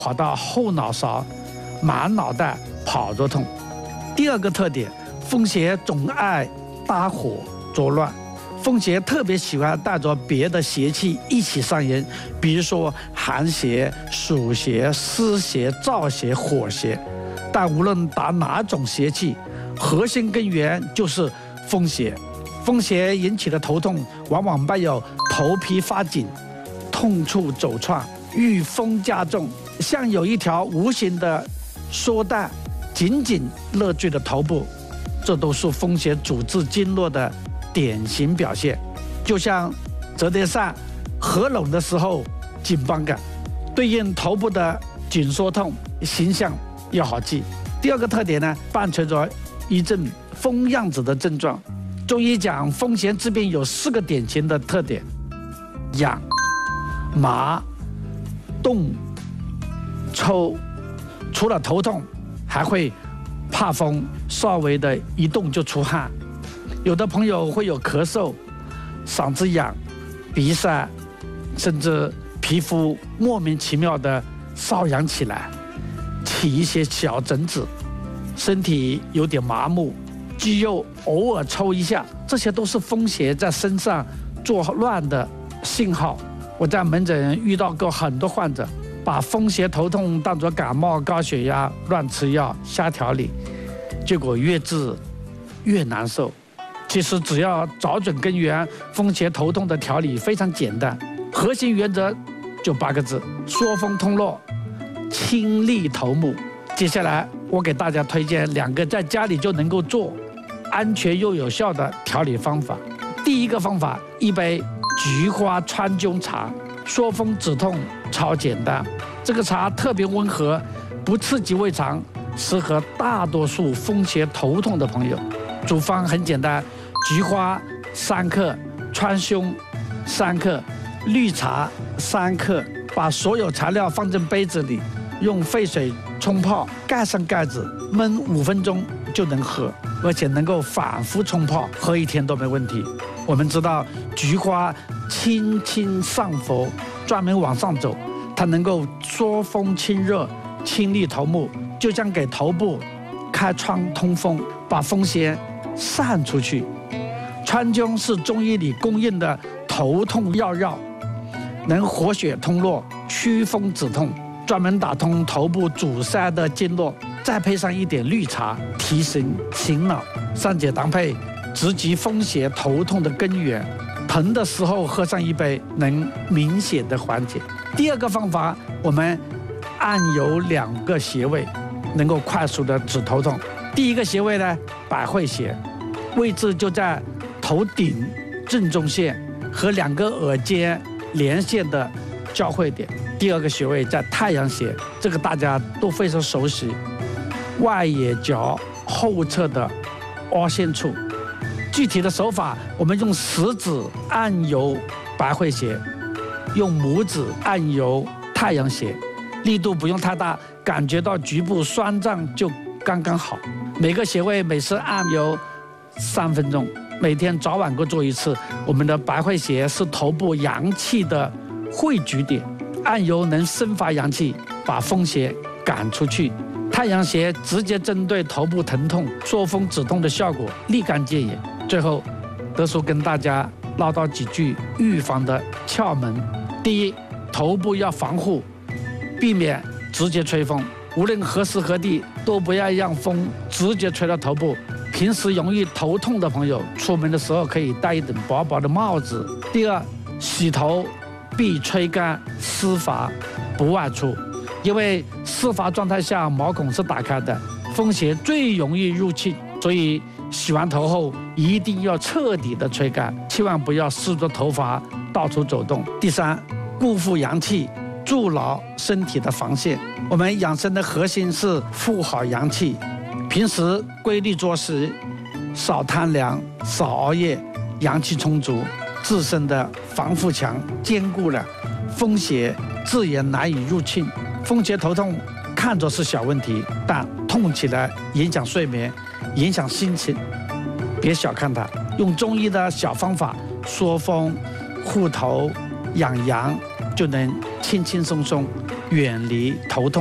跑到后脑勺，满脑袋跑着痛。第二个特点，风邪总爱搭伙作乱。风邪特别喜欢带着别的邪气一起上演，比如说寒邪、暑邪、湿邪、燥邪、火邪。但无论打哪种邪气，核心根源就是风邪。风邪引起的头痛，往往伴有头皮发紧、痛处走窜、遇风加重，像有一条无形的缩带紧紧勒住的头部，这都是风邪阻滞经络的典型表现。就像折叠扇合拢的时候紧绷感，对应头部的紧缩痛，形象要好记。第二个特点呢，伴随着一阵风样子的症状。中医讲风邪治病有4个典型的特点：痒、麻、动、抽。除了头痛，还会怕风，稍微的一动就出汗。有的朋友会有咳嗽、嗓子痒、鼻塞，甚至皮肤莫名其妙的瘙痒起来，起一些小疹子，身体有点麻木，肌肉偶尔抽一下，这些都是风邪在身上作乱的信号。我在门诊遇到过很多患者，把风邪头痛当作感冒、高血压，乱吃药、瞎调理，结果越治越难受。其实只要找准根源，风邪头痛的调理非常简单，核心原则就8个字：疏风通络，清利头目。接下来我给大家推荐2个在家里就能够做、安全又有效的调理方法。第一个方法，一杯菊花川芎茶，疏风止痛，超简单。这个茶特别温和，不刺激胃肠，适合大多数风邪头痛的朋友。组方很简单，菊花3克，川芎3克，绿茶3克。把所有材料放进杯子里，用沸水冲泡，盖上盖子，焖5分钟就能喝，而且能够反复冲泡，喝1天都没问题。我们知道菊花轻轻上浮，专门往上走，它能够疏风清热，清利头目，就像给头部开窗通风，把风邪散出去。川芎是中医里公认的头痛药，能活血通络、祛风止痛，专门打通头部阻塞的经络。再配上一点绿茶，提神醒脑，三者搭配，直击风邪头痛的根源。疼的时候喝上一杯，能明显的缓解。第二个方法，我们按揉2个穴位，能够快速的止头痛。第一个穴位呢，百会穴，位置就在头顶正中线和2个耳尖连线的交汇点。第二个穴位在太阳穴，这个大家都非常熟悉，外眼角后侧的凹陷处。具体的手法，我们用食指按揉百会穴，用拇指按揉太阳穴，力度不用太大，感觉到局部酸胀就刚刚好。每个穴位每次按揉3分钟，每天早晚各做1次。我们的百会穴是头部阳气的汇聚点，按揉能生发阳气，把风邪赶出去。太阳穴直接针对头部疼痛、疏风止痛的效果立竿见影。最后，德叔跟大家唠叨几句预防的窍门。第一，头部要防护，避免直接吹风，无论何时何地都不要让风直接吹到头部。平时容易头痛的朋友，出门的时候可以戴一顶薄薄的帽子。第二，洗头必吹干湿发，不外出，因为湿发状态下毛孔是打开的，风邪最容易入侵，所以洗完头后一定要彻底的吹干，千万不要湿着头发到处走动。第三，固护阳气，筑牢身体的防线。我们养生的核心是护好阳气，平时规律作息，少贪凉，少熬夜，阳气充足，自身的防护墙坚固了，风邪自然难以入侵。风邪头痛看着是小问题，但痛起来影响睡眠，影响心情，别小看它。用中医的小方法疏风、护头、养阳，就能轻轻松松远离头痛。